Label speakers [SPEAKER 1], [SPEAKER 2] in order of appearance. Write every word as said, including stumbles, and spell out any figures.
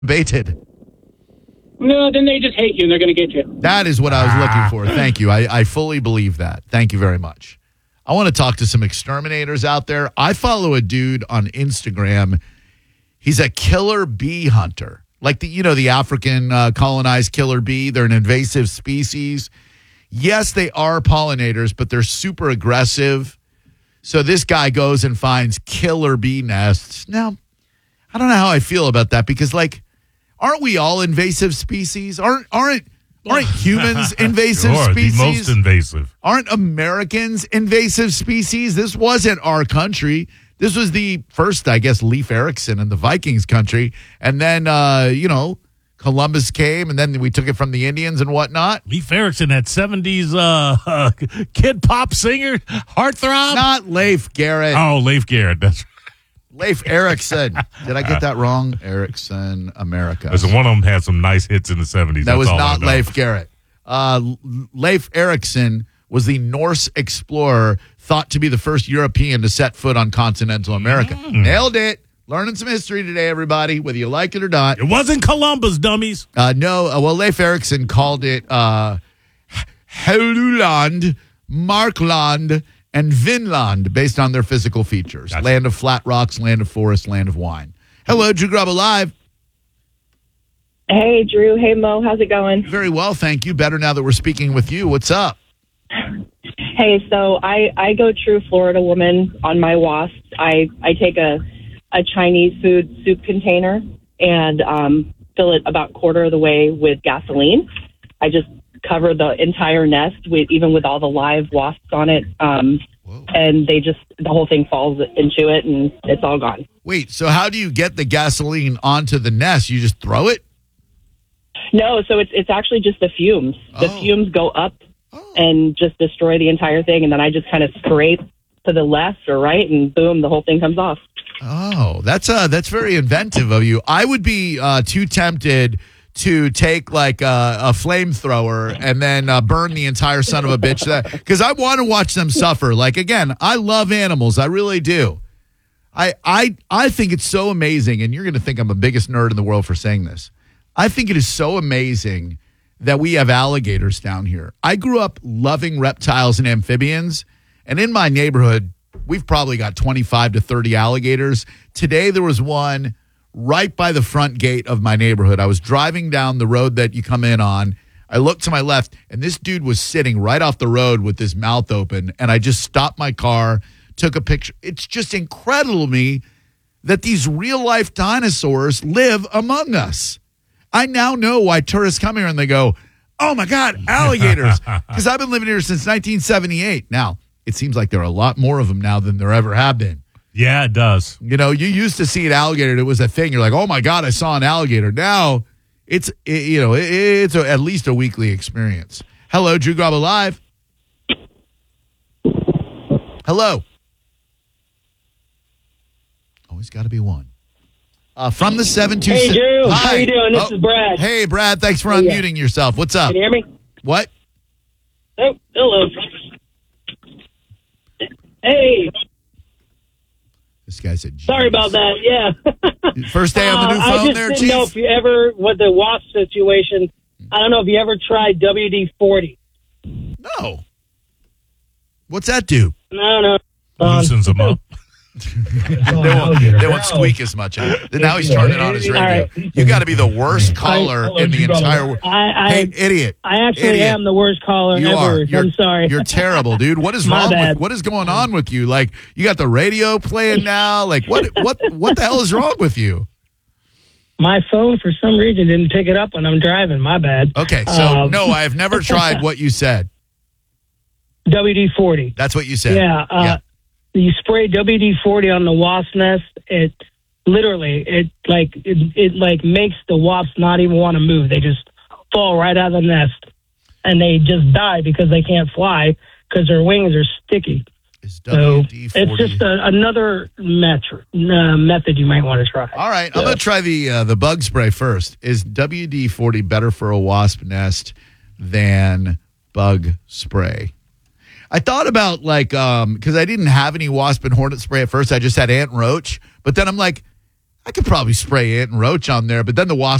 [SPEAKER 1] baited.
[SPEAKER 2] No, then they just hate you and they're going to get you.
[SPEAKER 1] That is what I was looking for. Thank you. I, I fully believe that. Thank you very much. I want to talk to some exterminators out there. I follow a dude on Instagram. He's a killer bee hunter. Like, the you know, the African uh, colonized killer bee. They're an invasive species. Yes, they are pollinators, but they're super aggressive. So this guy goes and finds killer bee nests. Now, I don't know how I feel about that because, like, aren't we all invasive species? Aren't aren't aren't humans invasive
[SPEAKER 3] sure,
[SPEAKER 1] species?
[SPEAKER 3] The most invasive.
[SPEAKER 1] Aren't Americans invasive species? This wasn't our country. This was the first, I guess, Leif Erikson in the Vikings country. And then, uh, you know, Columbus came, and then we took it from the Indians and whatnot.
[SPEAKER 3] Leif Erikson, that seventies uh, uh, kid pop singer, heartthrob?
[SPEAKER 1] Not Leif Garrett.
[SPEAKER 3] Oh, Leif Garrett. That's
[SPEAKER 1] Leif Erikson. Did I get that wrong? Erikson, America.
[SPEAKER 3] Listen, one of them had some nice hits in the seventies.
[SPEAKER 1] That
[SPEAKER 3] That's
[SPEAKER 1] was
[SPEAKER 3] all
[SPEAKER 1] not
[SPEAKER 3] I know.
[SPEAKER 1] Leif Garrett. Uh, Leif Erikson was the Norse explorer thought to be the first European to set foot on continental America.
[SPEAKER 3] Mm.
[SPEAKER 1] Nailed it. Learning some history today, everybody, whether you like it or not.
[SPEAKER 3] It wasn't Columbus, dummies.
[SPEAKER 1] Uh, no, uh, well, Leif Erikson called it uh, Helluland, Markland, and Vinland based on their physical features.
[SPEAKER 3] Gotcha.
[SPEAKER 1] Land of flat rocks, land of forest, land of wine. Hello, Drew Grub Alive.
[SPEAKER 4] Hey, Drew. Hey, Mo. How's it going?
[SPEAKER 1] Very well, thank you. Better now that we're speaking with you. What's up?
[SPEAKER 4] Hey, so I, I go true Florida woman on my wasps. I, I take a, a Chinese food soup container and um, fill it about quarter of the way with gasoline. I just cover the entire nest with even with all the live wasps on it. Um, and they just, the whole thing falls into it and it's all gone.
[SPEAKER 1] Wait, so how do you get the gasoline onto the nest? You just throw it?
[SPEAKER 4] No, so it's it's actually just the fumes. The
[SPEAKER 1] Oh.
[SPEAKER 4] fumes go up
[SPEAKER 1] Oh.
[SPEAKER 4] and just destroy the entire thing. And then I just kind of scrape to the left or right and boom, the whole thing comes off.
[SPEAKER 1] Oh, that's uh, that's very inventive of you. I would be uh, too tempted to take like a, a flamethrower and then uh, burn the entire son of a bitch because I want to watch them suffer. Like, again, I love animals. I really do. I I I think it's so amazing, and you're going to think I'm the biggest nerd in the world for saying this. I think it is so amazing that we have alligators down here. I grew up loving reptiles and amphibians, and in my neighborhood, we've probably got twenty-five to thirty alligators. Today, there was one right by the front gate of my neighborhood. I was driving down the road that you come in on. I looked to my left, and this dude was sitting right off the road with his mouth open, and I just stopped my car, took a picture. It's just incredible to me that these real-life dinosaurs live among us. I now know why tourists come here and they go, oh, my God, alligators. Because I've been living here since nineteen seventy-eight. Now, it seems like there are a lot more of them now than there ever have been.
[SPEAKER 3] Yeah, it does.
[SPEAKER 1] You know, you used to see an alligator. It was a thing. You're like, oh, my God, I saw an alligator. Now, it's, it, you know, it, it's a, at least a weekly experience. Hello, Drew Grub Alive. Hello. Always got to be one. Uh, from the seven two six.
[SPEAKER 2] Hey, Drew.
[SPEAKER 1] Hi.
[SPEAKER 2] How you doing? This
[SPEAKER 1] Oh,
[SPEAKER 2] is Brad.
[SPEAKER 1] Hey, Brad. Thanks for
[SPEAKER 2] Hey, yeah.
[SPEAKER 1] unmuting yourself. What's up?
[SPEAKER 2] Can you hear me?
[SPEAKER 1] What?
[SPEAKER 2] Oh, hello. Hey,
[SPEAKER 1] This guy said,
[SPEAKER 2] sorry about that. Yeah.
[SPEAKER 1] First day on the new
[SPEAKER 2] Uh, I
[SPEAKER 1] phone
[SPEAKER 2] just
[SPEAKER 1] there,
[SPEAKER 2] didn't know
[SPEAKER 1] Chief?
[SPEAKER 2] if you ever, with the wasp situation, I don't know if you ever tried W D forty.
[SPEAKER 1] No. What's that do?
[SPEAKER 2] No, no. Um,
[SPEAKER 3] Loosens them up.
[SPEAKER 1] They won't, they won't squeak as much. Now he's turning on his radio.
[SPEAKER 2] All right.
[SPEAKER 1] You got to be the worst caller
[SPEAKER 2] I-
[SPEAKER 1] in the entire world.
[SPEAKER 2] I, I,
[SPEAKER 1] Hey, idiot.
[SPEAKER 2] I actually
[SPEAKER 1] Idiot.
[SPEAKER 2] am the worst caller
[SPEAKER 1] You
[SPEAKER 2] ever.
[SPEAKER 1] are. You're,
[SPEAKER 2] I'm sorry.
[SPEAKER 1] You're terrible, dude. What is
[SPEAKER 2] My
[SPEAKER 1] wrong
[SPEAKER 2] bad.
[SPEAKER 1] with what is going on with you? Like, you got the radio playing now? Like, what what what the hell is wrong with you?
[SPEAKER 2] My phone, for some reason, didn't pick it up when I'm driving. My bad.
[SPEAKER 1] Okay, so
[SPEAKER 2] Um,
[SPEAKER 1] no, I've never tried what you said.
[SPEAKER 2] W D forty.
[SPEAKER 1] That's what you said.
[SPEAKER 2] Yeah. Uh,
[SPEAKER 1] yeah.
[SPEAKER 2] You spray W D forty on the wasp nest. It literally, it like it, it like makes the wasps not even want to move. They just fall right out of the nest, and they just die because they can't fly because their wings are sticky.
[SPEAKER 1] Is
[SPEAKER 2] So
[SPEAKER 1] W D forty.
[SPEAKER 2] it's just a, another metric, uh, method you might want to try.
[SPEAKER 1] All right, I'm
[SPEAKER 2] So-
[SPEAKER 1] going to try the uh, the bug spray first. Is W D forty better for a wasp nest than bug spray? I thought about like um because I didn't have any wasp and hornet spray at first. I just had ant and roach. But then I'm like, I could probably spray ant and roach on there, but then the wasp